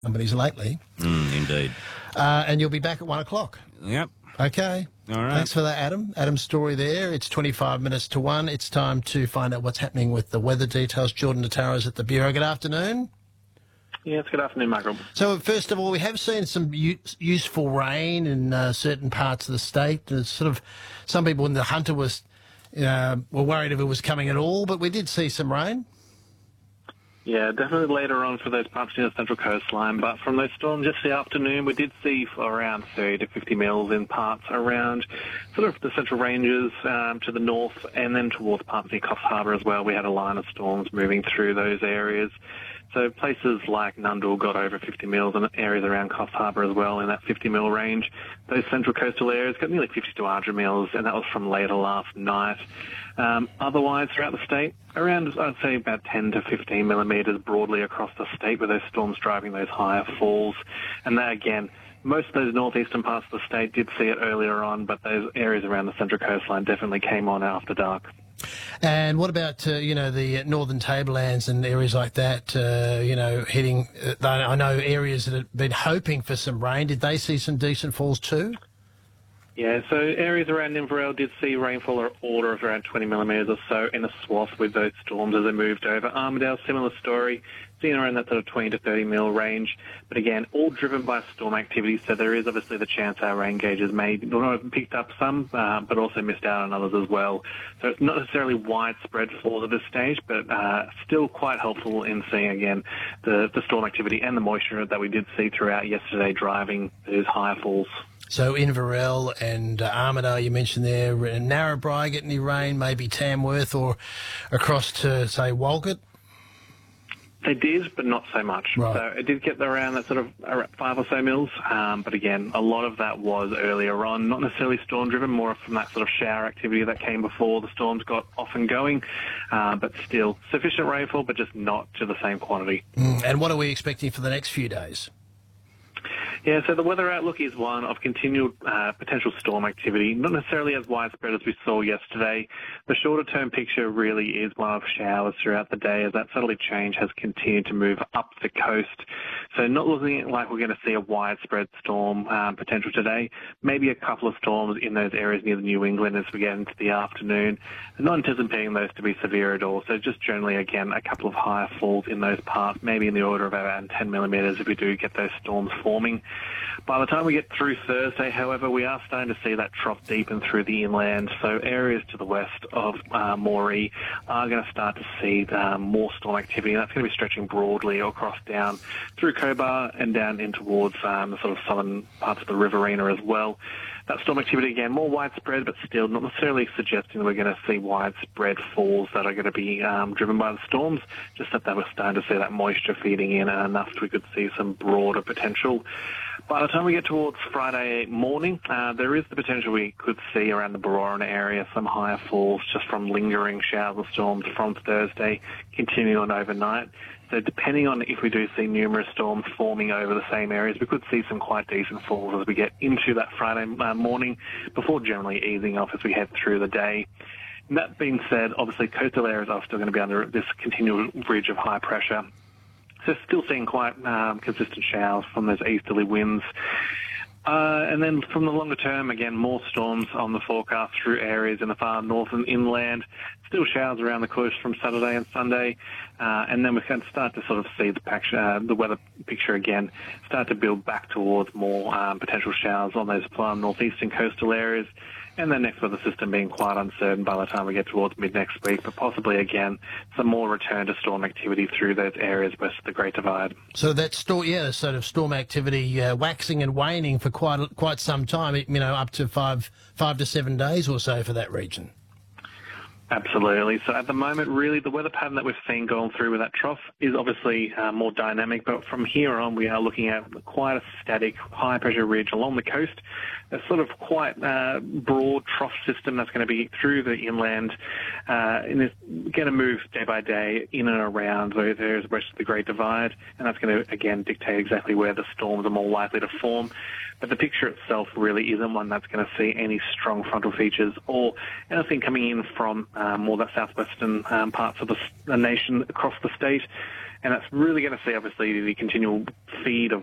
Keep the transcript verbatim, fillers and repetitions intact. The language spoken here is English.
companies lately. Mm, indeed. Uh, and you'll be back at one o'clock. Yep. Okay. All right. Thanks for that, Adam. Adam's story there. It's twenty-five minutes to one. It's time to find out what's happening with the weather details. Jordan Natara's at the Bureau. Good afternoon. Yes, good afternoon, Michael. So, first of all, we have seen some u- useful rain in uh, certain parts of the state. There's sort of some people in the Hunter was uh, were worried if it was coming at all, but we did see some rain. Yeah, definitely later on for those parts near the central coastline. But from those storms yesterday afternoon, we did see around thirty to fifty mils in parts around sort of the central ranges um, to the north, and then towards parts near Coffs Harbour as well. We had a line of storms moving through those areas. So places like Nundle got over fifty mils, and areas around Coffs Harbour as well in that fifty mil range. Those central coastal areas got nearly fifty to one hundred mils, and that was from later last night. Um, otherwise, throughout the state, around, I'd say, about ten to fifteen millimetres broadly across the state, with those storms driving those higher falls. And that, again, most of those northeastern parts of the state did see it earlier on, but those areas around the central coastline definitely came on after dark. And what about, uh, you know, the northern tablelands and areas like that, uh, you know, hitting, uh, I know areas that have been hoping for some rain. Did they see some decent falls too? Yeah, so areas around Inverell did see rainfall order of around twenty millimetres or so in a swath with those storms as they moved over. Armidale, similar story, seeing around that sort of twenty to thirty mil range. But again, all driven by storm activity, so there is obviously the chance our rain gauges may not have picked up some, uh, but also missed out on others as well. So it's not necessarily widespread falls at this stage, but uh, still quite helpful in seeing, again, the, the storm activity and the moisture that we did see throughout yesterday driving those higher falls. So Inverell and uh, Armidale, you mentioned there, and Narrabri get any rain, maybe Tamworth or across to, say, Walgett? They did, but not so much. Right. So it did get around that sort of five or so mils, um, but again, a lot of that was earlier on, not necessarily storm-driven, more from that sort of shower activity that came before the storms got off and going, uh, but still sufficient rainfall, but just not to the same quantity. Mm. And what are we expecting for the next few days? Yeah, so the weather outlook is one of continued uh, potential storm activity, not necessarily as widespread as we saw yesterday. The shorter-term picture really is one of showers throughout the day, as that southerly change has continued to move up the coast. So not looking like we're going to see a widespread storm um, potential today. Maybe a couple of storms in those areas near the New England as we get into the afternoon. And not anticipating those to be severe at all. So just generally, again, a couple of higher falls in those parts, maybe in the order of around ten millimetres if we do get those storms forming. By the time we get through Thursday, however, we are starting to see that trough deepen through the inland. So areas to the west of uh, Moree are going to start to see um, more storm activity. And that's going to be stretching broadly across down through Cobar and down in towards um, the sort of southern parts of the Riverina as well. That storm activity, again, more widespread, but still not necessarily suggesting we're going to see widespread falls that are going to be um, driven by the storms, just that they were starting to see that moisture feeding in, and enough we could see some broader potential. By the time we get towards Friday morning, uh, there is the potential we could see around the Berowra area some higher falls just from lingering showers and storms from Thursday, continuing on overnight. So depending on if we do see numerous storms forming over the same areas, we could see some quite decent falls as we get into that Friday uh, morning before generally easing off as we head through the day. And that being said, obviously coastal areas are still going to be under this continual ridge of high pressure. So still seeing quite um, consistent showers from those easterly winds. Uh, and then from the longer term, again, more storms on the forecast through areas in the far northern inland. Still showers around the coast from Saturday and Sunday. Uh, and then we can start to sort of see the, picture, uh, the weather picture again start to build back towards more um, potential showers on those far northeastern coastal areas. And then next weather system being quite uncertain by the time we get towards mid next week, but possibly again some more return to storm activity through those areas west of the Great Divide. So that storm, yeah, sort of storm activity uh, waxing and waning for quite quite some time, you know, up to five five to seven days or so for that region. Absolutely. So at the moment, really, the weather pattern that we've seen going through with that trough is obviously uh, more dynamic, but from here on, we are looking at quite a static, high-pressure ridge along the coast. A sort of quite uh, broad trough system that's going to be through the inland, uh, and it's going to move day by day in and around those areas west of the Great Divide, and that's going to, again, dictate exactly where the storms are more likely to form. But the picture itself really isn't one that's going to see any strong frontal features or anything coming in from uh, um, or that southwestern um, parts of the, the nation across the state. And that's really going to see, obviously, the continual feed of